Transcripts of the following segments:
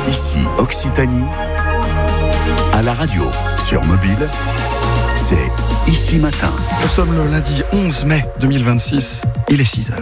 Ici Occitanie, à la radio, sur mobile, c'est Ici Matin. Nous sommes le lundi 11 mai 2026, il est 6h.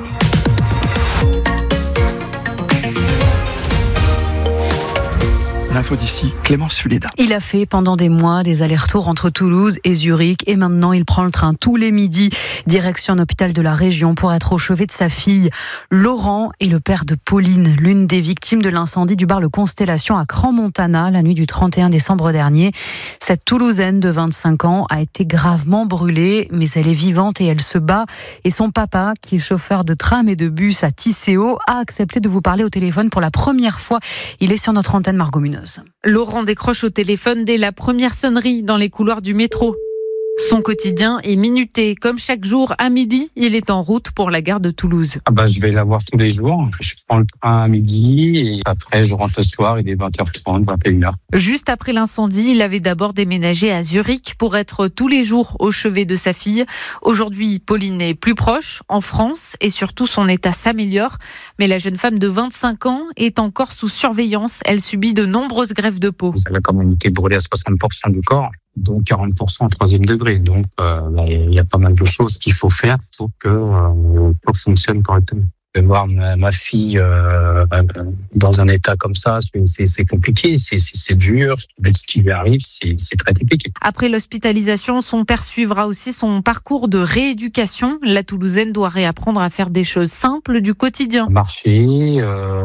L'info d'ici, Clémence Fuleda. Il a fait pendant des mois des allers-retours entre Toulouse et Zurich et maintenant il prend le train tous les midis direction un hôpital de la région pour être au chevet de sa fille. Laurent est le père de Pauline, l'une des victimes de l'incendie du bar Le Constellation à Crans-Montana la nuit du 31 décembre dernier. Cette Toulousaine de 25 ans a été gravement brûlée, mais elle est vivante et elle se bat. Et son papa, qui est chauffeur de tram et de bus à Tisséo, a accepté de vous parler au téléphone pour la première fois. Il est sur notre antenne Margot Munoz. Laurent décroche au téléphone dès la première sonnerie dans les couloirs du métro. Son quotidien est minuté. Comme chaque jour, à midi, il est en route pour la gare de Toulouse. Je vais la voir tous les jours. Je prends le train à midi et après je rentre le soir, il est 20h30, 21h. Juste après l'incendie, il avait d'abord déménagé à Zurich pour être tous les jours au chevet de sa fille. Aujourd'hui, Pauline est plus proche, en France, et surtout son état s'améliore. Mais la jeune femme de 25 ans est encore sous surveillance. Elle subit de nombreuses greffes de peau. Elle a quand même été brûlée à 60% du corps, donc 40% au 3e degré. Donc, il y a pas mal de choses qu'il faut faire pour que tout fonctionne correctement. De voir ma fille dans un état comme ça, c'est compliqué, c'est dur. Ce qui lui arrive, c'est très compliqué. Après l'hospitalisation, son père suivra aussi son parcours de rééducation. La Toulousaine doit réapprendre à faire des choses simples du quotidien. Marcher,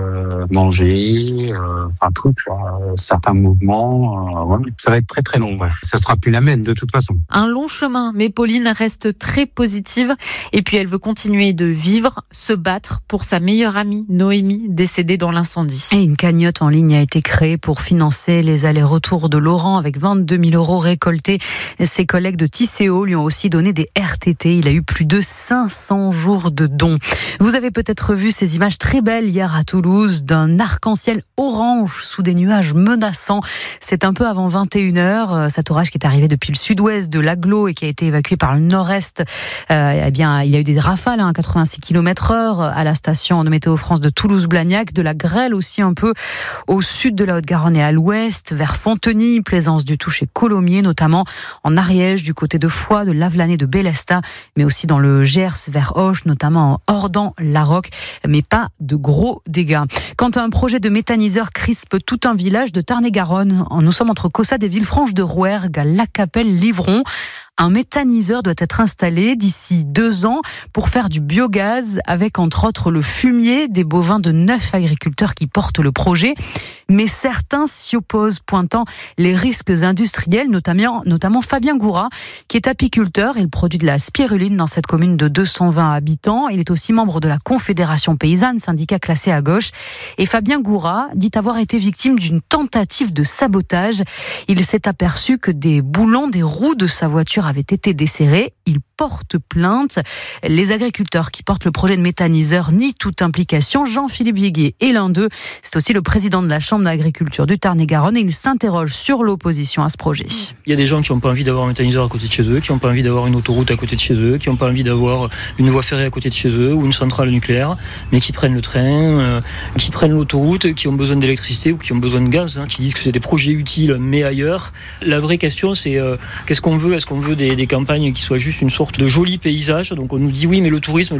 manger, tout, certains mouvements. Ça va être très très long. Ouais. Ça sera plus la même de toute façon. Un long chemin, mais Pauline reste très positive. Et puis elle veut continuer de vivre, se battre pour sa meilleure amie, Noémie, décédée dans l'incendie. Et une cagnotte en ligne a été créée pour financer les allers-retours de Laurent avec 22 000 € récoltés. Ses collègues de Tisséo lui ont aussi donné des RTT. Il a eu plus de 500 jours de dons. Vous avez peut-être vu ces images très belles hier à Toulouse d'un arc-en-ciel orange sous des nuages menaçants. C'est un peu avant 21h. Cet orage qui est arrivé depuis le sud-ouest de l'Aglo et qui a été évacué par le nord-est. Il y a eu des rafales à 86 km/h à la station de Météo France de Toulouse-Blagnac, de la grêle aussi un peu au sud de la Haute-Garonne et à l'ouest, vers Fontenay, Plaisance du Touche et Colomiers, notamment en Ariège, du côté de Foix, de Lavelanet, de Bélestat, mais aussi dans le Gers, vers Auch, notamment en Ordan, Larocque, mais pas de gros dégâts. Quand un projet de méthaniseur crispe tout un village de Tarn-et-Garonne, nous sommes entre Caussade et Villefranche de Rouergue, à Lacapelle-Livron. Un méthaniseur doit être installé d'ici 2 ans pour faire du biogaz avec entre autres le fumier des bovins de 9 agriculteurs qui portent le projet. Mais certains s'y opposent, pointant les risques industriels, notamment Fabien Goura, qui est apiculteur. Il produit de la spiruline dans cette commune de 220 habitants. Il est aussi membre de la Confédération Paysanne, syndicat classé à gauche. Et Fabien Goura dit avoir été victime d'une tentative de sabotage. Il s'est aperçu que des boulons, des roues de sa voiture avaient été desserrés. Il porte plainte. Les agriculteurs qui portent le projet de méthaniseur nient toute implication. Jean-Philippe Viguier est l'un d'eux. C'est aussi le président de la Chambre d'agriculture du Tarn-et-Garonne et il s'interroge sur l'opposition à ce projet. Il y a des gens qui n'ont pas envie d'avoir un méthaniseur à côté de chez eux, qui n'ont pas envie d'avoir une autoroute à côté de chez eux, qui n'ont pas envie d'avoir une voie ferrée à côté de chez eux ou une centrale nucléaire, mais qui prennent le train, qui prennent l'autoroute, qui ont besoin d'électricité ou qui ont besoin de gaz, qui disent que c'est des projets utiles mais ailleurs. La vraie question c'est qu'est-ce qu'on veut ? Est-ce qu'on veut des campagnes qui soient juste une sorte de joli paysage ? Donc on nous dit oui mais le tourisme.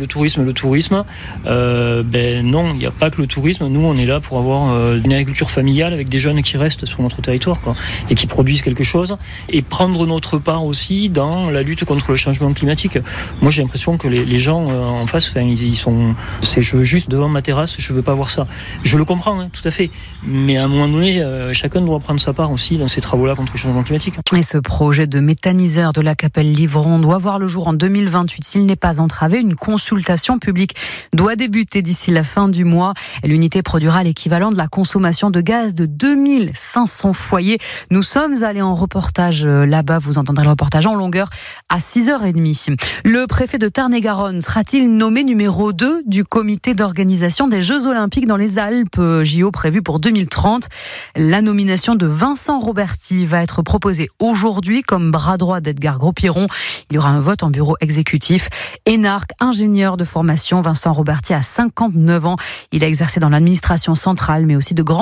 Non, il n'y a pas que le tourisme. Nous on est là pour avoir une agriculture familiale avec des jeunes qui restent sur notre territoire et qui produisent quelque chose et prendre notre part aussi dans la lutte contre le changement climatique. Moi j'ai l'impression que les gens en face, ils sont je veux juste devant ma terrasse, je veux pas voir ça. Je le comprends tout à fait, mais à un moment donné chacun doit prendre sa part aussi dans ces travaux-là contre le changement climatique. Et ce projet de méthaniseur de Lacapelle-Livron doit voir le jour en 2028 s'il n'est pas entravé. Une consultation publique doit débuter d'ici la fin du mois. L'unité produira l'équivalent de la consommation de gaz de 2500 foyers. Nous sommes allés en reportage là-bas. Vous entendrez le reportage en longueur à 6h30. Le préfet de Tarn-et-Garonne sera-t-il nommé numéro 2 du comité d'organisation des Jeux Olympiques dans les Alpes, JO prévus pour 2030? La nomination de Vincent Roberti va être proposée aujourd'hui comme bras droit d'Edgar Gros-Pierron. Il y aura un vote en bureau exécutif. Énarque, ingénieur de formation, Vincent Roberti a 59 ans. Il a exercé dans l'administration centrale, mais aussi de grands